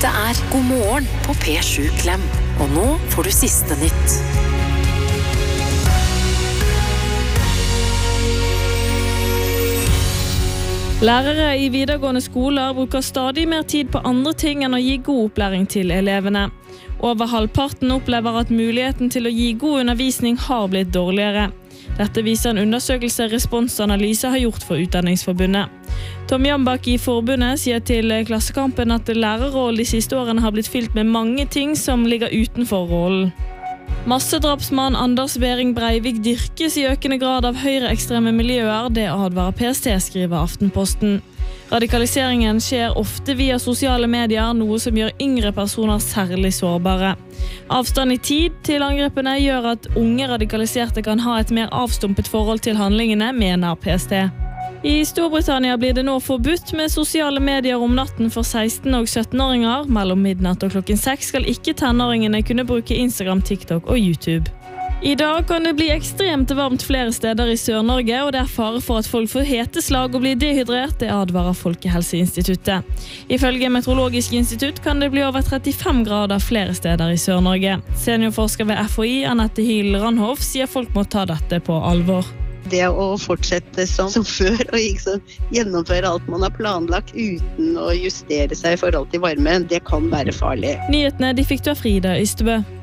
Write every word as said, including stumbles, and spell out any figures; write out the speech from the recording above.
Dette er God morgen på P sju Klem. Og nå får du siste nytt. Lærere i videregående skoler bruker stadig mer tid på andre ting enn å gi god opplæring til elevene. Over halvparten opplever at muligheten til å gi god undervisning har blitt dårligere. Dette viser en undersøkelse Responsanalyse har gjort for Utdanningsforbundet. Tom Jambak i forbundet sier til Klassekampen at lærerrollen de siste årene har blitt fylt med mange ting som ligger utenfor rollen. Massedrapsmann Anders Behring Breivik dyrkes i økende grad av høyreekstreme miljøer, det advarer P S T, skriver Aftenposten. Radikaliseringen skjer ofte via sosiale medier, noe som gjør yngre personer særlig sårbare. Avstand i tid til angrepene gjør at unge radikaliserte kan ha et mer avstumpet forhold til handlingene, mener P S T. I Storbritannia blir det nå forbudt med sosiale medier om natten for seksten- og sytten-åringer. Mellom midnatt og klokken seks skal ikke tenåringene kunne bruke Instagram, TikTok og YouTube. I dag kan det bli ekstremt varmt flere steder i Sør-Norge, og det er fare for at folk får heteslag og blir dehydrert, det advarer Folkehelseinstituttet. Ifølge Meteorologisk institutt kan det bli over trettifem grader flere steder i Sør-Norge. Seniorforsker ved F H I, Annette Hiel Randhoff, sier folk må ta dette på alvor. Det å fortsette som, som før og liksom gjennomføre alt man har planlagt uten å justere seg i forhold til varme, det kan være farlig. Nyhetene de fikk du av Frida Ystebø.